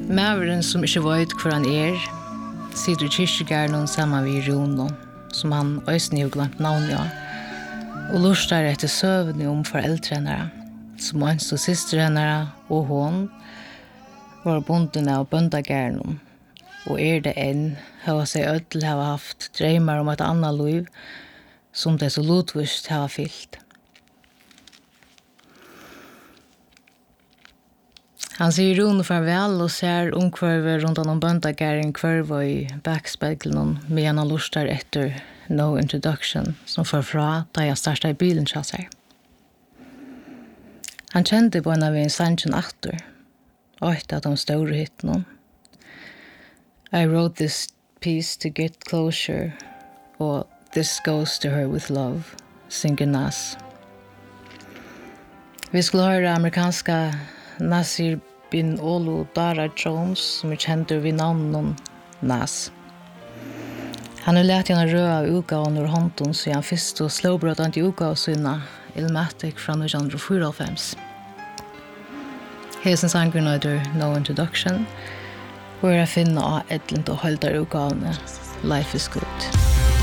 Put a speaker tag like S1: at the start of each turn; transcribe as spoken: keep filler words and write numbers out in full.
S1: Mæveren som ikke vet hvor han er, sitter i kyrkjegärden sammen med Rono, som han øysen har glemt navnet av, og lustar etter søvende om foreldrene, som ønsk og systrene og hon var bonden av bøndagärden, og er det enn, har seg ødel har haft drømmer om et annet liv, som det så lotvist har fyllt. Han sier Rune farvel og ser omkvarver rundt om bøndagæren kvarver i backspegelen medan han lustar etter No Introduction som får fra da jeg startet i bilen til seg. Han kjente på en av en sannsyn atter, og etter at de store hittene. I wrote this piece to get closure, og this goes to her with love, synger Nas. Vi skulle høre amerikanska Nasir bin Olu Dara Jones, som er kjent ved navnet Nas. Han har lært henne røde av utgaven ur hånden, så han først og slåbrødende utgaven sine Ilmatic fra nitton fyrtiofem. Hesen sangen heter No Introduction, hvor jeg finner av Edlund og Høldar utgavene Life is Good.